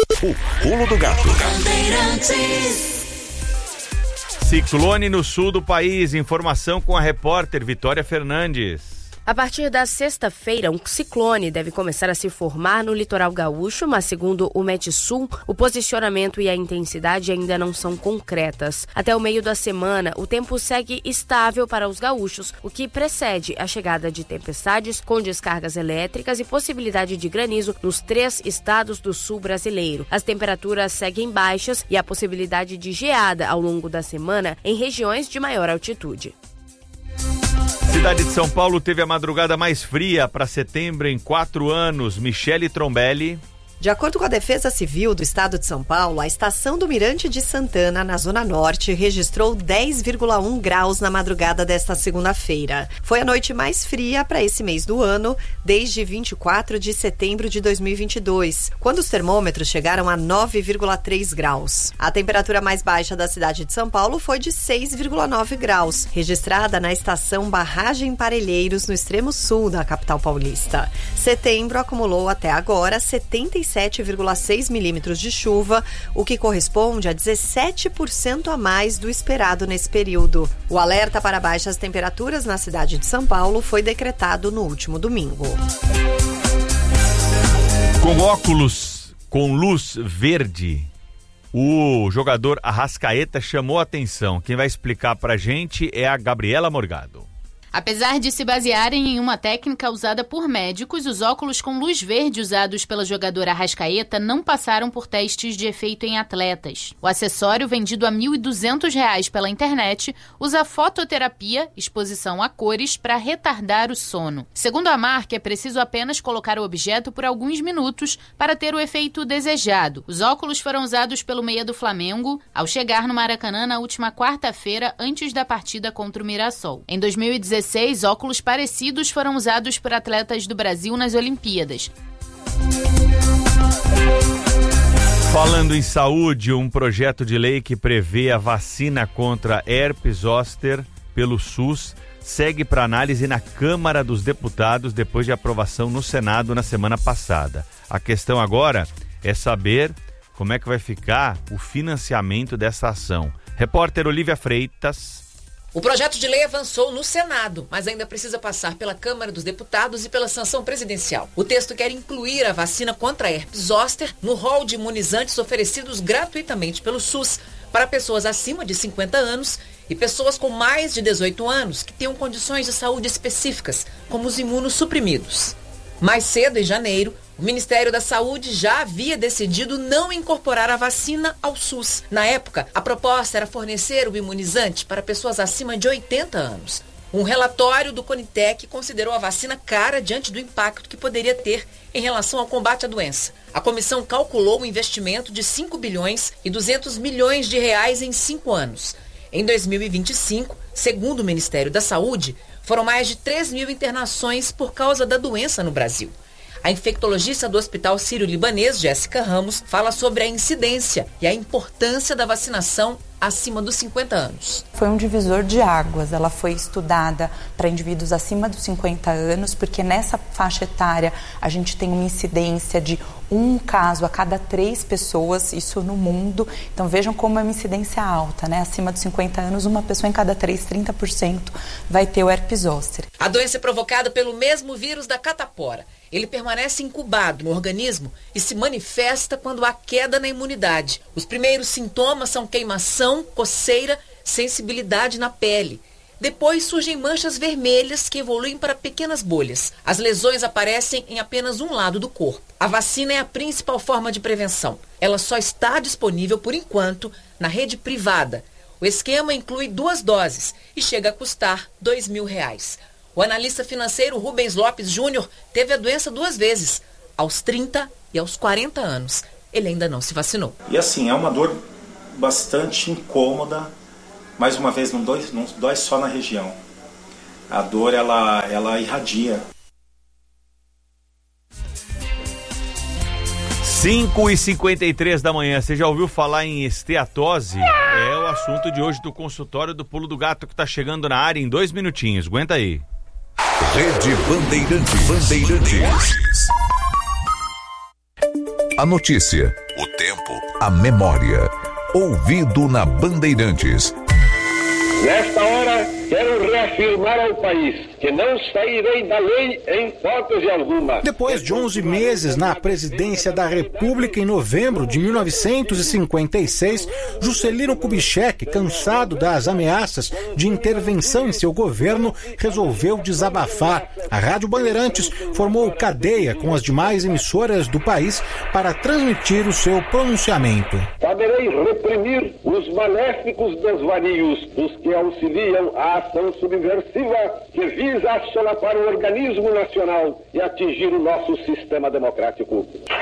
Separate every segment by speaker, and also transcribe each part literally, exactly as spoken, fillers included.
Speaker 1: O Pulo do Gato.
Speaker 2: Ciclone no sul do país. Informação com a repórter Vitória Fernandes.
Speaker 3: A partir da sexta-feira, um ciclone deve começar a se formar no litoral gaúcho, mas segundo o Metsul, o posicionamento e a intensidade ainda não são concretas. Até o meio da semana, o tempo segue estável para os gaúchos, o que precede a chegada de tempestades com descargas elétricas e possibilidade de granizo nos três estados do sul brasileiro. As temperaturas seguem baixas e a possibilidade de geada ao longo da semana em regiões de maior altitude.
Speaker 2: Cidade de São Paulo teve a madrugada mais fria para setembro em quatro anos. Michele Trombelli.
Speaker 4: De acordo com a Defesa Civil do Estado de São Paulo, a estação do Mirante de Santana, na Zona Norte, registrou dez vírgula um graus na madrugada desta segunda-feira. Foi a noite mais fria para esse mês do ano, desde vinte e quatro de setembro de dois mil e vinte e dois, quando os termômetros chegaram a nove vírgula três graus. A temperatura mais baixa da cidade de São Paulo foi de seis vírgula nove graus, registrada na estação Barragem Parelheiros, no extremo sul da capital paulista. Setembro acumulou até agora setenta e sete vírgula seis milímetros de chuva, o que corresponde a dezessete por cento a mais do esperado nesse período. O alerta para baixas temperaturas na cidade de São Paulo foi decretado no último domingo.
Speaker 2: Com óculos com luz verde, o jogador Arrascaeta chamou a atenção. Quem vai explicar pra gente é a Gabriela Morgado.
Speaker 5: Apesar de se basearem em uma técnica usada por médicos, os óculos com luz verde usados pela jogadora Arrascaeta não passaram por testes de efeito em atletas. O acessório, vendido a mil e duzentos reais pela internet, usa fototerapia, exposição a cores, para retardar o sono. Segundo a marca, é preciso apenas colocar o objeto por alguns minutos para ter o efeito desejado. Os óculos foram usados pelo meia do Flamengo ao chegar no Maracanã na última quarta-feira, antes da partida contra o Mirassol. Em dois mil e dezesseis, óculos parecidos foram usados por atletas do Brasil nas Olimpíadas.
Speaker 2: Falando em saúde, um projeto de lei que prevê a vacina contra herpes zoster pelo SUS segue para análise na Câmara dos Deputados depois de aprovação no Senado na semana passada. A questão agora é saber como é que vai ficar o financiamento dessa ação. Repórter Olivia Freitas.
Speaker 6: O projeto de lei avançou no Senado, mas ainda precisa passar pela Câmara dos Deputados e pela sanção presidencial. O texto quer incluir a vacina contra a herpes zoster no rol de imunizantes oferecidos gratuitamente pelo SUS para pessoas acima de cinquenta anos e pessoas com mais de dezoito anos que tenham condições de saúde específicas, como os imunossuprimidos. Mais cedo, em janeiro, o Ministério da Saúde já havia decidido não incorporar a vacina ao SUS. Na época, a proposta era fornecer o imunizante para pessoas acima de oitenta anos. Um relatório do Conitec considerou a vacina cara diante do impacto que poderia ter em relação ao combate à doença. A comissão calculou um investimento de cinco bilhões e duzentos milhões de reais em cinco anos. Em dois mil e vinte e cinco, segundo o Ministério da Saúde, foram mais de três mil internações por causa da doença no Brasil. A infectologista do Hospital Sírio-Libanês, Jéssica Ramos, fala sobre a incidência e a importância da vacinação acima dos cinquenta anos.
Speaker 7: Foi um divisor de águas. Ela foi estudada para indivíduos acima dos cinquenta anos, porque nessa faixa etária a gente tem uma incidência de um caso a cada três pessoas, isso no mundo. Então vejam como é uma incidência alta, né? Acima dos cinquenta anos, uma pessoa em cada três, trinta por cento vai ter o herpes zoster.
Speaker 6: A doença é provocada pelo mesmo vírus da catapora. Ele permanece incubado no organismo e se manifesta quando há queda na imunidade. Os primeiros sintomas são queimação, coceira, sensibilidade na pele. Depois surgem manchas vermelhas que evoluem para pequenas bolhas. As lesões aparecem em apenas um lado do corpo. A vacina é a principal forma de prevenção. Ela só está disponível, por enquanto, na rede privada. O esquema inclui duas doses e chega a custar dois mil reais. O analista financeiro Rubens Lopes Júnior teve a doença duas vezes, aos trinta e aos quarenta anos. Ele ainda não se vacinou.
Speaker 8: E assim, é uma dor bastante incômoda. Mais uma vez, não dói, não dói só na região. A dor, ela, ela irradia.
Speaker 2: cinco e cinquenta e três da manhã. Você já ouviu falar em esteatose? É o assunto de hoje do consultório do Pulo do Gato, que está chegando na área em dois minutinhos. Aguenta aí.
Speaker 1: Rede Bandeirantes. Bandeirantes. A notícia, o tempo, a memória. Ouvido na Bandeirantes.
Speaker 9: Nesta hora, quero reafirmar ao país que não sairei da lei em hipótese alguma.
Speaker 10: Depois de onze meses na presidência da República, em novembro de mil novecentos e cinquenta e seis, Juscelino Kubitschek, cansado das ameaças de intervenção em seu governo, resolveu desabafar. A Rádio Bandeirantes formou cadeia com as demais emissoras do país para transmitir o seu pronunciamento.
Speaker 9: Saberei reprimir os maléficos desvarios dos que auxiliam a ação subversiva que visa assolapar o organismo nacional e atingir o nosso sistema democrático.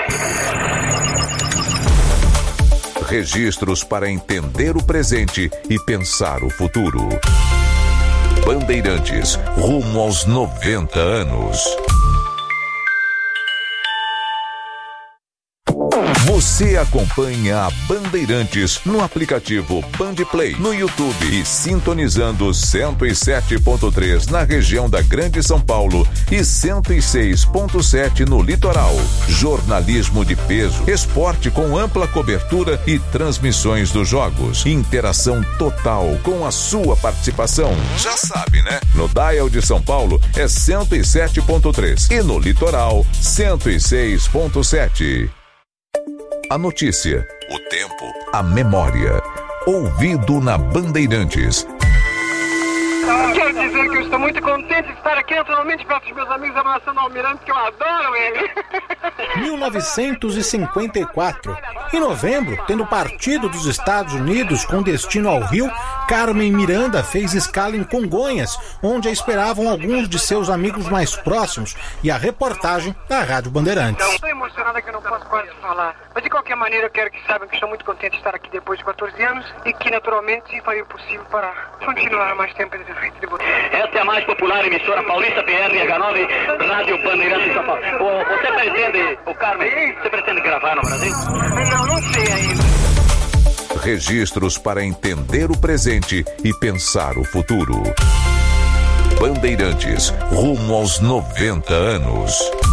Speaker 1: Registros para entender o presente e pensar o futuro. Bandeirantes, rumo aos noventa anos. Você acompanha a Bandeirantes no aplicativo Bandplay, no YouTube e sintonizando cento e sete ponto três na região da Grande São Paulo e cento e seis ponto sete no litoral. Jornalismo de peso, esporte com ampla cobertura e transmissões dos jogos. Interação total com a sua participação. Já sabe, né? No Dial de São Paulo é cento e sete ponto três e no litoral cento e seis ponto sete. A notícia, o tempo, a memória. Ouvido na Bandeirantes.
Speaker 11: Quero dizer que eu estou muito contente de estar aqui naturalmente perto dos meus amigos abraçando o Almirante, que eu adoro ele.
Speaker 10: mil novecentos e cinquenta e quatro. Em novembro, tendo partido dos Estados Unidos com destino ao Rio, Carmen Miranda fez escala em Congonhas, onde a esperavam alguns de seus amigos mais próximos, e a reportagem da Rádio Bandeirantes.
Speaker 11: Estou emocionada que eu não posso quase falar, mas de qualquer maneira eu quero que saibam que estou muito contente de estar aqui depois de quatorze anos e que naturalmente farei o possível para continuar mais tempo nesse feito de vocês.
Speaker 12: Esta é a mais popular emissora paulista P R H nove, Rádio Bandeirantes de São Paulo. Você pretende, o Carmen, você pretende gravar no Brasil?
Speaker 11: Não, não sei ainda.
Speaker 1: Registros para entender o presente e pensar o futuro. Bandeirantes, rumo aos noventa anos.